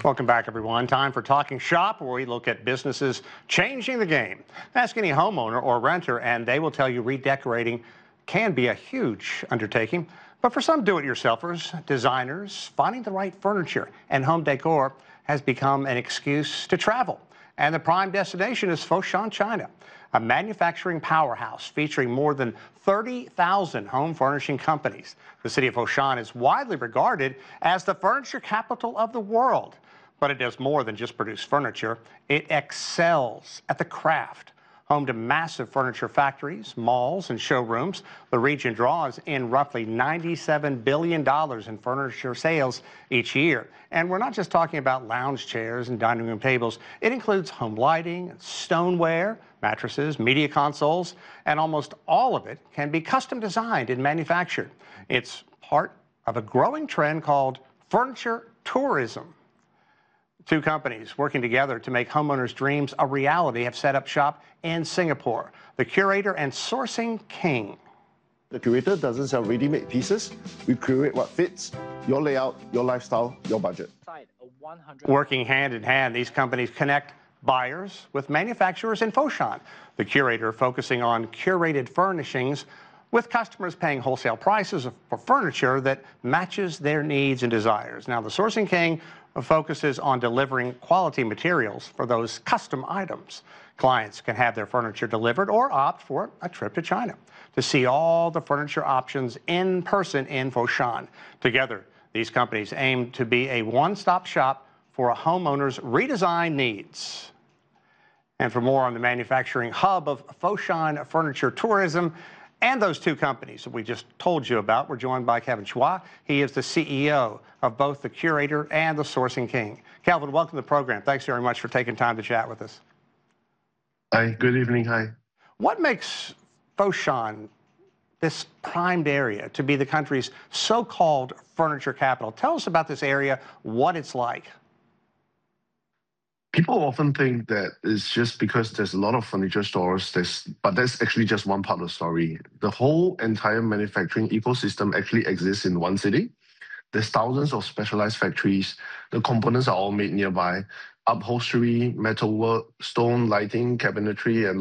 Welcome back, everyone. Time for Talking Shop, where we look at businesses changing the game. Ask any homeowner or renter, and they will tell you redecorating can be a huge undertaking. But for some do-it-yourselfers, designers, finding the right furniture and home decor has become an excuse to travel. And the prime destination is Foshan, China, a manufacturing powerhouse featuring more than 30,000 home furnishing companies. The city of Foshan is widely regarded as the furniture capital of the world. But it does more than just produce furniture. It excels at the craft. Home to massive furniture factories, malls, and showrooms, the region draws in roughly $97 billion in furniture sales each year. And we're not just talking about lounge chairs and dining room tables. It includes home lighting, stoneware, mattresses, media consoles, and almost all of it can be custom designed and manufactured. It's part of a growing trend called furniture tourism. Two companies working together to make homeowners' dreams a reality have set up shop in Singapore. The Curator and Sourcing King. The Curator doesn't sell ready-made pieces. We curate what fits your layout, your lifestyle, your budget. Working hand in hand, these companies connect buyers with manufacturers in Foshan. The Curator focusing on curated furnishings, with customers paying wholesale prices for furniture that matches their needs and desires. Now, the Sourcing King focuses on delivering quality materials for those custom items. Clients can have their furniture delivered or opt for a trip to China to see all the furniture options in person in Foshan. Together, these companies aim to be a one-stop shop for a homeowner's redesign needs. And for more on the manufacturing hub of Foshan Furniture Tourism and those two companies that we just told you about, we're joined by Kevin Chua. He is the CEO of both the Curator and the Sourcing King. Calvin, welcome to the program. Thanks very much for taking time to chat with us. Hi, good evening. Hi. What makes Foshan, this primed area, to be the country's so-called furniture capital? Tell us about this area, what it's like. People often think that it's just because there's a lot of furniture stores, but that's actually just one part of the story. The whole entire manufacturing ecosystem actually exists in one city. There's thousands of specialized factories. The components are all made nearby. Upholstery, metalwork, stone, lighting, cabinetry, and